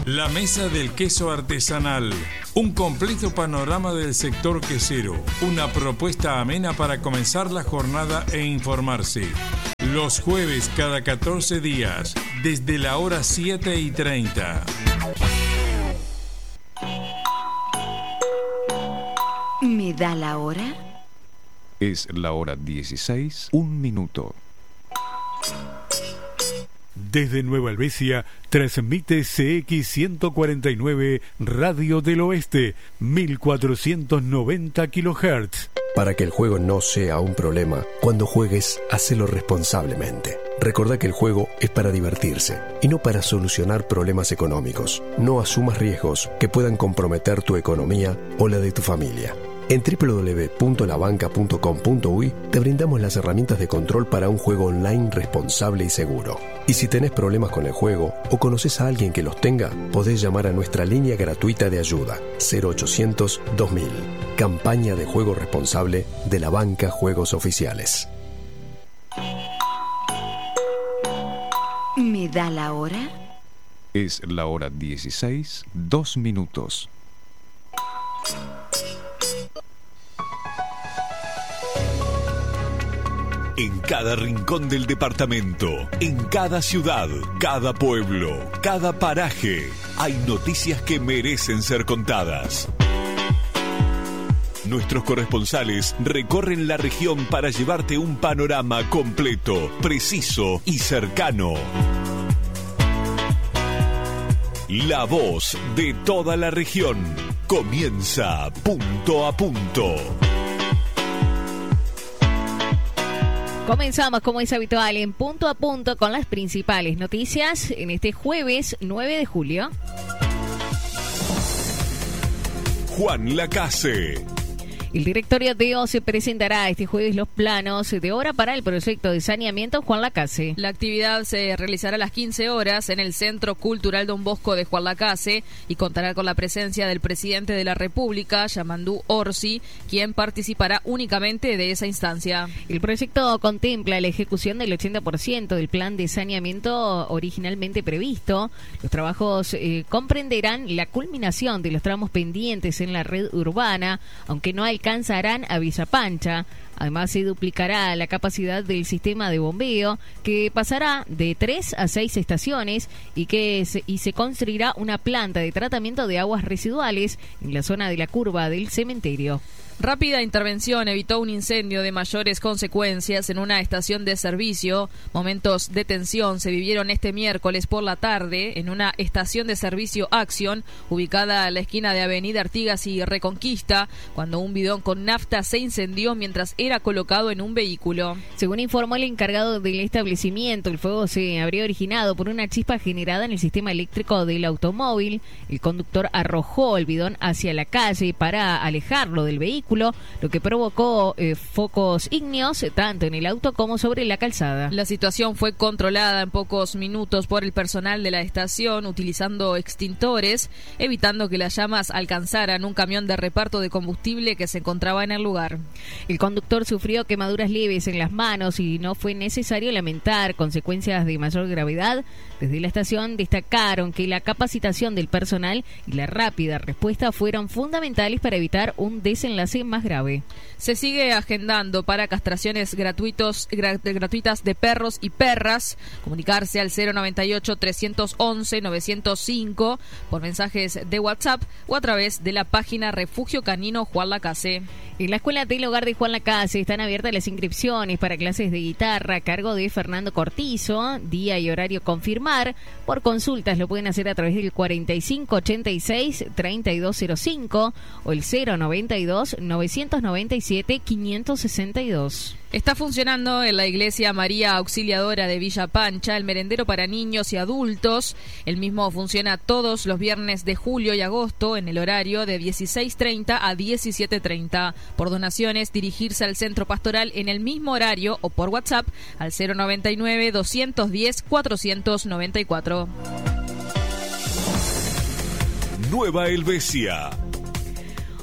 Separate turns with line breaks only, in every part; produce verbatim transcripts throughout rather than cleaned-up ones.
La Mesa del Queso Artesanal. Un completo panorama del sector quesero. Una propuesta amena para comenzar la jornada e informarse. Los jueves cada catorce días, desde la hora siete y treinta.
¿Me da la hora?
Es la hora dieciséis, un minuto.
Desde Nueva Helvecia, transmite C X ciento cuarenta y nueve Radio del Oeste, mil cuatrocientos noventa kilohertz.
Para que el juego no sea un problema, cuando juegues, hacelo responsablemente. Recordá que el juego es para divertirse y no para solucionar problemas económicos. No asumas riesgos que puedan comprometer tu economía o la de tu familia. En doble u doble u doble u punto la banca punto com punto uy te brindamos las herramientas de control para un juego online responsable y seguro. Y si tenés problemas con el juego o conoces a alguien que los tenga, podés llamar a nuestra línea gratuita de ayuda cero ochocientos dos mil. Campaña de juego responsable de la banca Juegos Oficiales.
¿Me da la hora?
Es la hora dieciséis, dos minutos.
En cada rincón del departamento, en cada ciudad, cada pueblo, cada paraje, hay noticias que merecen ser contadas. Nuestros corresponsales recorren la región para llevarte un panorama completo, preciso y cercano. La voz de toda la región comienza punto a punto.
Comenzamos, como es habitual, en punto a punto con las principales noticias en este jueves nueve de julio.
Juan Lacase.
El directorio de O C E presentará este jueves los planos de obra para el proyecto de saneamiento Juan Lacase.
La actividad se realizará a las quince horas en el Centro Cultural Don Bosco de Juan Lacase y contará con la presencia del presidente de la República, Yamandú Orsi, quien participará únicamente de esa instancia.
El proyecto contempla la ejecución del ochenta por ciento del plan de saneamiento originalmente previsto. Los trabajos eh, comprenderán la culminación de los tramos pendientes en la red urbana, aunque no hay alcanzarán a Villa Pancha. Además, se duplicará la capacidad del sistema de bombeo, que pasará de tres a seis estaciones y que se, y se construirá una planta de tratamiento de aguas residuales en la zona de la curva del cementerio.
Rápida intervención evitó un incendio de mayores consecuencias en una estación de servicio. Momentos de tensión se vivieron este miércoles por la tarde en una estación de servicio Acción, ubicada a la esquina de Avenida Artigas y Reconquista, cuando un bidón con nafta se incendió mientras era colocado en un vehículo.
Según informó el encargado del establecimiento, el fuego se habría originado por una chispa generada en el sistema eléctrico del automóvil. El conductor arrojó el bidón hacia la calle para alejarlo del vehículo, lo que provocó eh, focos ígneos tanto en el auto como sobre la calzada.
La situación fue controlada en pocos minutos por el personal de la estación utilizando extintores, evitando que las llamas alcanzaran un camión de reparto de combustible que se encontraba en el lugar.
El conductor sufrió quemaduras leves en las manos y no fue necesario lamentar consecuencias de mayor gravedad. Desde la estación destacaron que la capacitación del personal y la rápida respuesta fueron fundamentales para evitar un desenlace más grave.
Se sigue agendando para castraciones gratuitos, gra, gratuitas de perros y perras. Comunicarse al cero noventa y ocho, trescientos once, novecientos cinco por mensajes de WhatsApp o a través de la página Refugio Canino Juan Lacase.
En la Escuela del Hogar de Juan Lacase están abiertas las inscripciones para clases de guitarra a cargo de Fernando Cortizo, día y horario confirmar. Por consultas lo pueden hacer a través del cuarenta y cinco ochenta y seis, treinta y dos cero cinco o el cero noventa y dos, novecientos noventa y siete, quinientos sesenta y dos.
Está funcionando en la Iglesia María Auxiliadora de Villa Pancha el merendero para niños y adultos. El mismo funciona todos los viernes de julio y agosto en el horario de dieciséis treinta a diecisiete treinta. Por donaciones, dirigirse al centro pastoral en el mismo horario o por WhatsApp al cero noventa y nueve, doscientos diez, cuatrocientos noventa y cuatro.
Nueva Helvecia.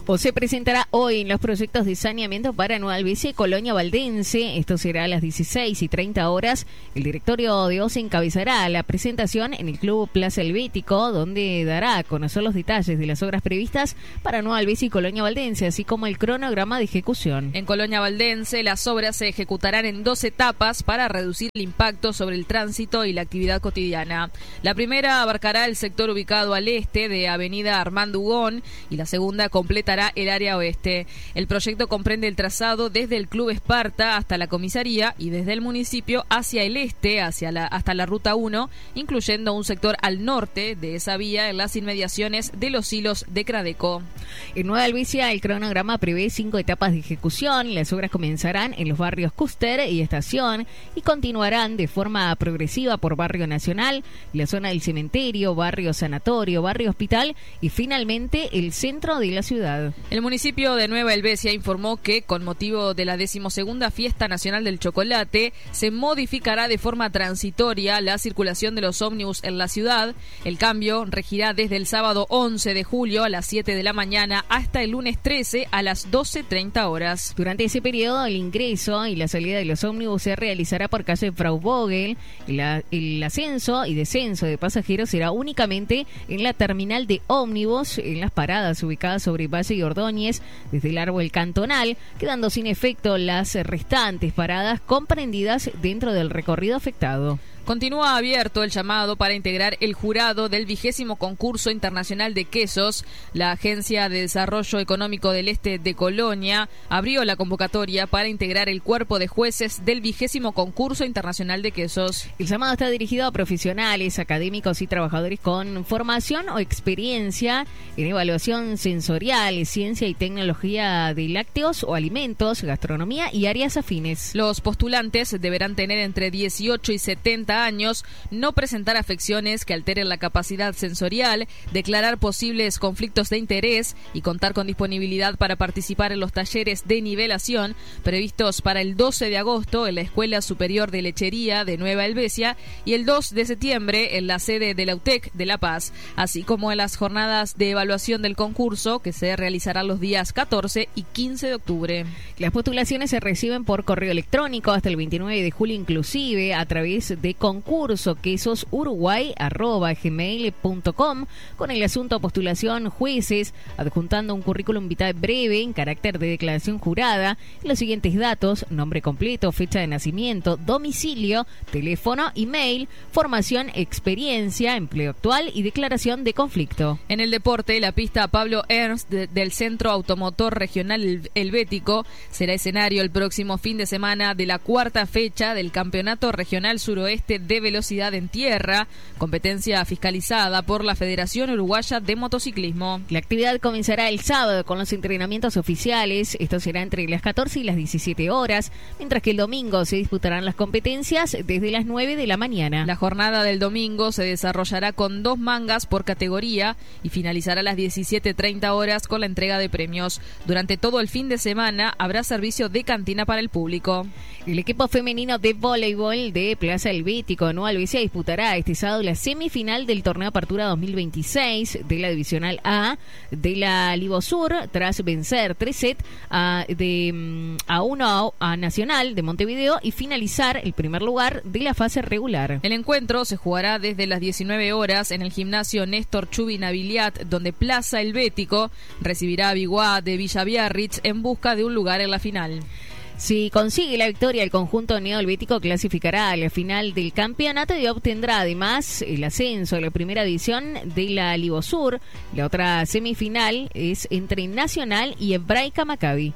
O se presentará hoy en los proyectos de saneamiento para Nueva Albesia y Colonia Valdense. Esto será a las dieciséis y treinta horas. El directorio de O C E encabezará la presentación en el Club Plaza Helvético, donde dará a conocer los detalles de las obras previstas para Nueva Albesia y Colonia Valdense, así como el cronograma de ejecución.
En Colonia Valdense, las obras se ejecutarán en dos etapas para reducir el impacto sobre el tránsito y la actividad cotidiana. La primera abarcará el sector ubicado al este de Avenida Armando Ugón y la segunda completará el área oeste. El proyecto comprende el trazado desde el Club Esparta hasta la comisaría y desde el municipio hacia el este, hacia la, hasta la Ruta uno, incluyendo un sector al norte de esa vía en las inmediaciones de los hilos de Cradeco.
En Nueva Albesia, el cronograma prevé cinco etapas de ejecución. Las obras comenzarán en los barrios Custer y Estación y continuarán de forma progresiva por Barrio Nacional, la zona del cementerio, Barrio Sanatorio, Barrio Hospital y finalmente el centro de la ciudad.
El municipio de Nueva Helvecia informó que, con motivo de la decimosegunda Fiesta Nacional del Chocolate, se modificará de forma transitoria la circulación de los ómnibus en la ciudad. El cambio regirá desde el sábado once de julio a las siete de la mañana hasta el lunes trece a las doce treinta horas.
Durante ese periodo, el ingreso y la salida de los ómnibus se realizará por calle Frau Vogel. La, el ascenso y descenso de pasajeros será únicamente en la terminal de ómnibus, en las paradas ubicadas sobre Valle y Ordóñez, desde el árbol cantonal, quedando sin efecto las restantes paradas comprendidas dentro del recorrido afectado.
Continúa abierto el llamado para integrar el jurado del vigésimo concurso internacional de quesos. La Agencia de Desarrollo Económico del Este de Colonia abrió la convocatoria para integrar el cuerpo de jueces del vigésimo concurso internacional de quesos.
El llamado está dirigido a profesionales, académicos y trabajadores con formación o experiencia en evaluación sensorial, ciencia y tecnología de lácteos o alimentos, gastronomía y áreas afines.
Los postulantes deberán tener entre dieciocho y setenta años, no presentar afecciones que alteren la capacidad sensorial, declarar posibles conflictos de interés y contar con disponibilidad para participar en los talleres de nivelación previstos para el doce de agosto en la Escuela Superior de Lechería de Nueva Helvecia y el dos de septiembre en la sede de la U T E C de La Paz, así como en las jornadas de evaluación del concurso que se realizarán los días catorce y quince de octubre.
Las postulaciones se reciben por correo electrónico hasta el veintinueve de julio inclusive a través de concurso quesosuruguay arroba gmail punto com con el asunto postulación jueces, adjuntando un currículum vitae breve en carácter de declaración jurada, los siguientes datos: nombre completo, fecha de nacimiento, domicilio, teléfono, email, formación, experiencia, empleo actual y declaración de conflicto.
En el deporte, la pista Pablo Ernst de, del Centro Automotor Regional Helvético será escenario el próximo fin de semana de la cuarta fecha del Campeonato Regional Suroeste de Velocidad en Tierra, competencia fiscalizada por la Federación Uruguaya de Motociclismo.
La actividad comenzará el sábado con los entrenamientos oficiales. Esto será entre las catorce y las diecisiete horas, mientras que el domingo se disputarán las competencias desde las nueve de la mañana.
La jornada del domingo se desarrollará con dos mangas por categoría y finalizará a las diecisiete treinta horas con la entrega de premios. Durante todo el fin de semana habrá servicio de cantina para el público.
El equipo femenino de voleibol de Plaza Helvético de Nueva Albesia disputará este sábado la semifinal del torneo Apertura dos mil veintiséis de la Divisional A de la Libosur, tras vencer tres sets a, de, a uno a, a Nacional de Montevideo y finalizar el primer lugar de la fase regular.
El encuentro se jugará desde las diecinueve horas en el gimnasio Néstor Chubi Naviliat, donde Plaza Helvético recibirá a Biguá de Villa Biarritz en busca de un lugar en la final.
Si consigue la victoria, el conjunto neohelvético clasificará a la final del campeonato y obtendrá además el ascenso a la primera división de la Libosur. La otra semifinal es entre Nacional y Hebraica Maccabi.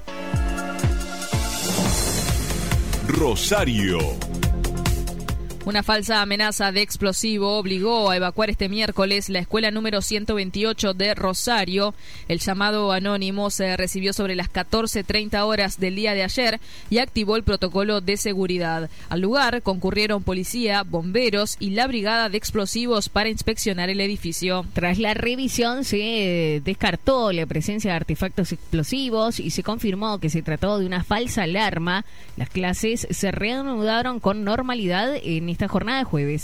Rosario.
Una falsa amenaza de explosivo obligó a evacuar este miércoles la escuela número ciento veintiocho de Rosario. El llamado anónimo se recibió sobre las catorce treinta horas del día de ayer y activó el protocolo de seguridad. Al lugar concurrieron policía, bomberos y la brigada de explosivos para inspeccionar el edificio.
Tras la revisión se descartó la presencia de artefactos explosivos y se confirmó que se trató de una falsa alarma. Las clases se reanudaron con normalidad en esta jornada de jueves.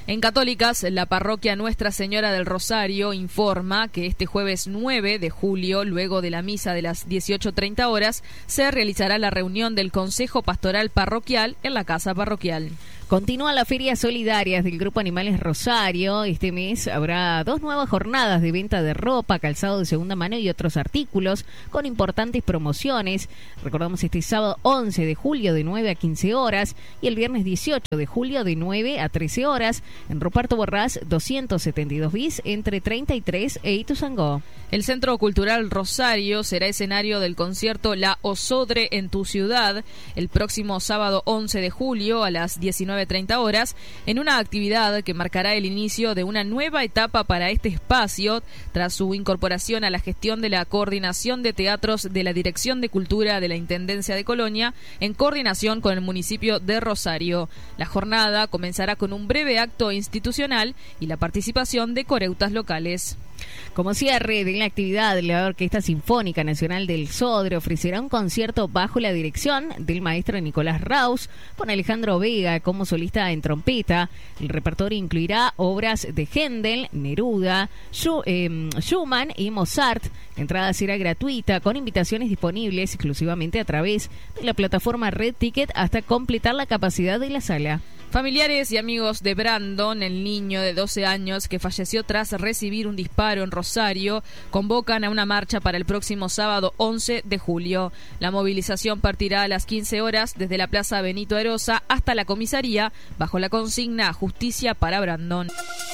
En Católicas, la parroquia Nuestra Señora del Rosario informa que este jueves nueve de julio, luego de la misa de las dieciocho treinta horas, se realizará la reunión del Consejo Pastoral Parroquial en la Casa Parroquial.
Continúa la Feria Solidarias del Grupo Animales Rosario. Este mes habrá dos nuevas jornadas de venta de ropa, calzado de segunda mano y otros artículos con importantes promociones. Recordamos este sábado once de julio de nueve a quince horas y el viernes dieciocho de julio de nueve a trece horas en Ruperto Borrás doscientos setenta y dos bis entre treinta y tres e Ituzaingó.
El Centro Cultural Rosario será escenario del concierto La Osodre en tu ciudad el próximo sábado once de julio a las diecinueve treinta horas, en una actividad que marcará el inicio de una nueva etapa para este espacio tras su incorporación a la gestión de la Coordinación de Teatros de la Dirección de Cultura de la Intendencia de Colonia en coordinación con el municipio de Rosario. La jornada comenzará con un breve acto institucional y la participación de coreutas locales.
Como cierre de la actividad, la Orquesta Sinfónica Nacional del Sodre ofrecerá un concierto bajo la dirección del maestro Nicolás Raus, con Alejandro Vega como solista en trompeta. El repertorio incluirá obras de Händel, Neruda, Schumann y Mozart. La entrada será gratuita, con invitaciones disponibles exclusivamente a través de la plataforma Red Ticket hasta completar la capacidad de la sala.
Familiares y amigos de Brandon, el niño de doce años que falleció tras recibir un disparo en Rosario, convocan a una marcha para el próximo sábado once de julio. La movilización partirá a las quince horas desde la Plaza Benito Arosa hasta la comisaría, bajo la consigna Justicia para Brandon.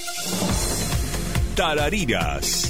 Tarariras.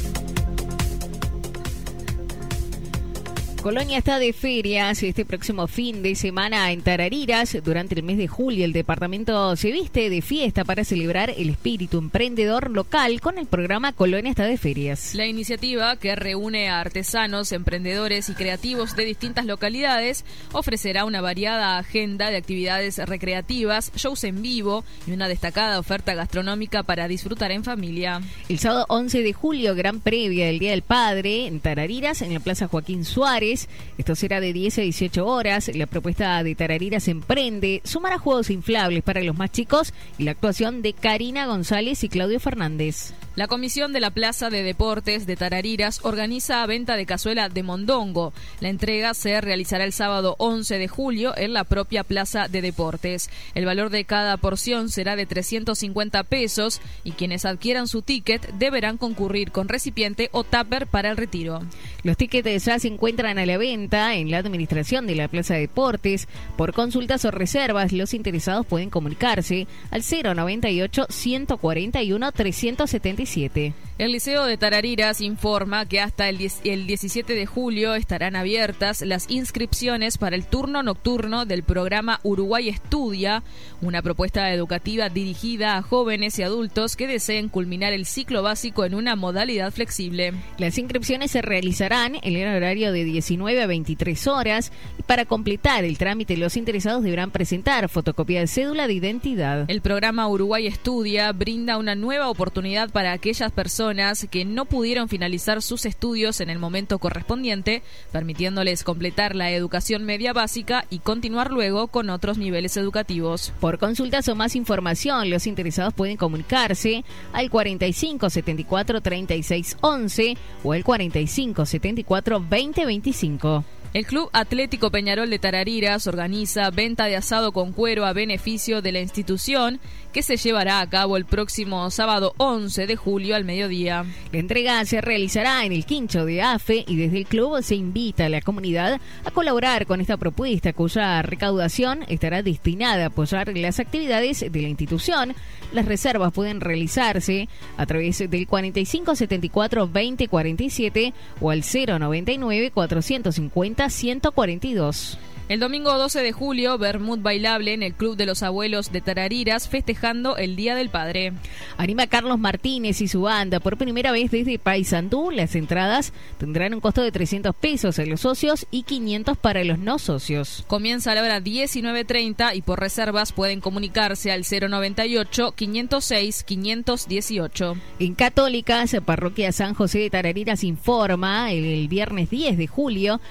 Colonia está de ferias este próximo fin de semana en Tarariras. Durante el mes de julio, el departamento se viste de fiesta para celebrar el espíritu emprendedor local con el programa Colonia está de ferias.
La iniciativa, que reúne a artesanos, emprendedores y creativos de distintas localidades, ofrecerá una variada agenda de actividades recreativas, shows en vivo y una destacada oferta gastronómica para disfrutar en familia.
El sábado once de julio, gran previa del Día del Padre en Tarariras, en la Plaza Joaquín Suárez. Esto será de diez a dieciocho horas. La propuesta de Tarariras Emprende sumará juegos inflables para los más chicos y la actuación de Karina González y Claudio Fernández.
La Comisión de la Plaza de Deportes de Tarariras organiza venta de cazuela de mondongo. La entrega se realizará el sábado once de julio en la propia Plaza de Deportes. El valor de cada porción será de trescientos cincuenta pesos y quienes adquieran su ticket deberán concurrir con recipiente o tupper para el retiro.
Los tickets ya se encuentran a la venta en la administración de la Plaza de Deportes. Por consultas o reservas, los interesados pueden comunicarse al cero noventa y ocho, ciento cuarenta y uno, trescientos setenta y siete.
El Liceo de Tarariras informa que hasta el, el diecisiete de julio estarán abiertas las inscripciones para el turno nocturno del programa Uruguay Estudia, una propuesta educativa dirigida a jóvenes y adultos que deseen culminar el ciclo básico en una modalidad flexible.
Las inscripciones se realizarán en el horario de diecinueve a veintitrés horas y para completar el trámite los interesados deberán presentar fotocopia de cédula de identidad.
El programa Uruguay Estudia brinda una nueva oportunidad para aquellas personas que no pudieron finalizar sus estudios en el momento correspondiente, permitiéndoles completar la educación media básica y continuar luego con otros niveles educativos.
Por consultas o más información, los interesados pueden comunicarse al cuarenta y cinco setenta y cuatro treinta y seis once o al cuarenta y cinco setenta y cuatro veinte veinticinco.
El Club Atlético Peñarol de Tarariras organiza venta de asado con cuero a beneficio de la institución, que se llevará a cabo el próximo sábado once de julio al mediodía.
La entrega se realizará en el quincho de A F E y desde el club se invita a la comunidad a colaborar con esta propuesta, cuya recaudación estará destinada a apoyar las actividades de la institución. Las reservas pueden realizarse a través del cuarenta y cinco setenta y cuatro veinte cuarenta y siete o al cero noventa y nueve cuatrocientos cincuenta ciento cuarenta y dos.
El domingo doce de julio, Bermud bailable en el Club de los Abuelos de Tarariras, festejando el Día del Padre.
Anima Carlos Martínez y su banda por primera vez desde Paysandú. Las entradas tendrán un costo de trescientos pesos a los socios y quinientos para los no socios.
Comienza a la hora diecinueve treinta y por reservas pueden comunicarse al cero noventa y ocho, quinientos seis, quinientos dieciocho.
En Católicas, Parroquia San José de Tarariras informa el viernes diez de julio, misa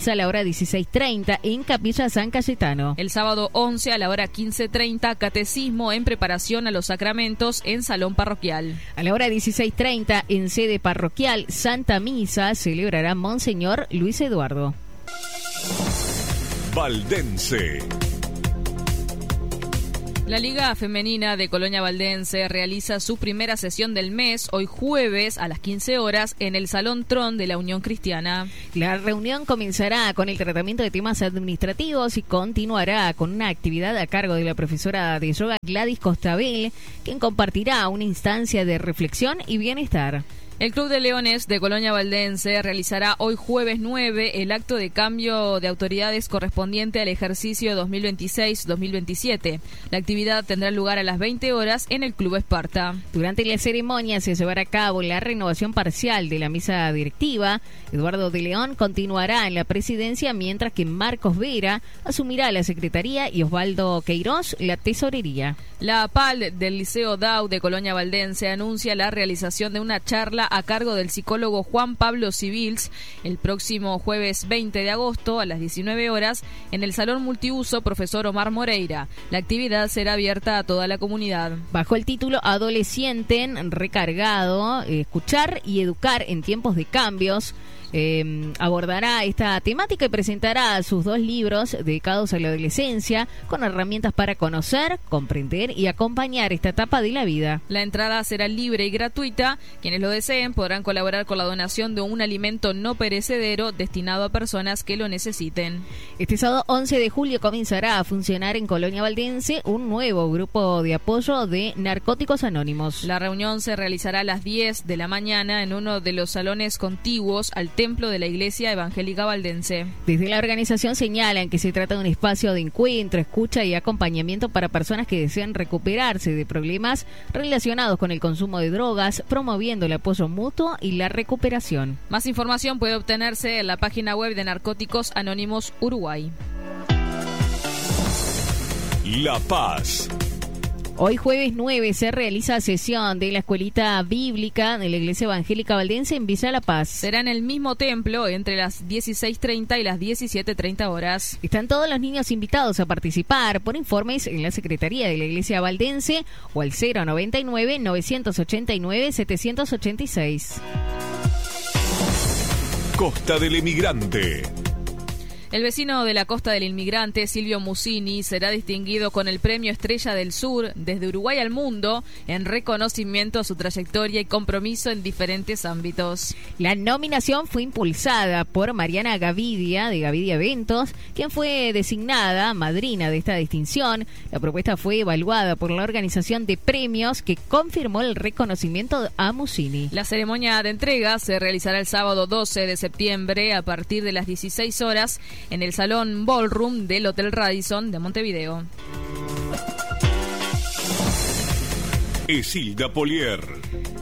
misa a la hora dieciséis treinta en Capilla San Cayetano.
El sábado once a la hora quince treinta, catecismo en preparación a los sacramentos en salón parroquial.
A la hora dieciséis treinta en sede parroquial, Santa Misa celebrará Monseñor Luis Eduardo.
Valdense.
La Liga Femenina de Colonia Valdense realiza su primera sesión del mes, hoy jueves a las quince horas, en el Salón Tron de la Unión Cristiana.
La reunión comenzará con el tratamiento de temas administrativos y continuará con una actividad a cargo de la profesora de yoga Gladys Costabel, quien compartirá una instancia de reflexión y bienestar.
El Club de Leones de Colonia Valdense realizará hoy jueves nueve el acto de cambio de autoridades correspondiente al ejercicio dos mil veintiséis dos mil veintisiete. La actividad tendrá lugar a las veinte horas en el Club Esparta.
Durante la ceremonia se llevará a cabo la renovación parcial de la mesa directiva. Eduardo de León continuará en la presidencia, mientras que Marcos Vera asumirá la secretaría y Osvaldo Queiroz la tesorería.
La P A L del Liceo D A U de Colonia Valdense anuncia la realización de una charla a cargo del psicólogo Juan Pablo Civils el próximo jueves veinte de agosto a las diecinueve horas en el Salón Multiuso Profesor Omar Moreira. La actividad será abierta a toda la comunidad.
Bajo el título Adolescenten recargado, eh, escuchar y educar en tiempos de cambios, Eh, abordará esta temática y presentará sus dos libros dedicados a la adolescencia, con herramientas para conocer, comprender y acompañar esta etapa de la vida.
La entrada será libre y gratuita. Quienes lo deseen podrán colaborar con la donación de un alimento no perecedero destinado a personas que lo necesiten.
Este sábado once de julio comenzará a funcionar en Colonia Valdense un nuevo grupo de apoyo de Narcóticos Anónimos.
La reunión se realizará a las diez de la mañana en uno de los salones contiguos al templo de la Iglesia Evangélica Valdense.
Desde la organización señalan que se trata de un espacio de encuentro, escucha y acompañamiento para personas que desean recuperarse de problemas relacionados con el consumo de drogas, promoviendo el apoyo mutuo y la recuperación.
Más información puede obtenerse en la página web de Narcóticos Anónimos Uruguay.
La Paz.
Hoy jueves nueve se realiza sesión de la Escuelita Bíblica de la Iglesia Evangélica Valdense en Villa La Paz.
Será en el mismo templo entre las dieciséis treinta y las diecisiete treinta horas.
Están todos los niños invitados a participar. Por informes en la Secretaría de la Iglesia Valdense o al cero noventa y nueve, novecientos ochenta y nueve, setecientos ochenta y seis.
Costa del Emigrante.
El vecino de la Costa del Inmigrante, Silvio Musini, será distinguido con el Premio Estrella del Sur desde Uruguay al mundo en reconocimiento a su trayectoria y compromiso en diferentes ámbitos.
La nominación fue impulsada por Mariana Gavidia, de Gavidia Eventos, quien fue designada madrina de esta distinción. La propuesta fue evaluada por la organización de premios, que confirmó el reconocimiento a Musini.
La ceremonia de entrega se realizará el sábado doce de septiembre a partir de las dieciséis horas en el Salón Ballroom del Hotel Radisson de Montevideo.
Esilda Polier.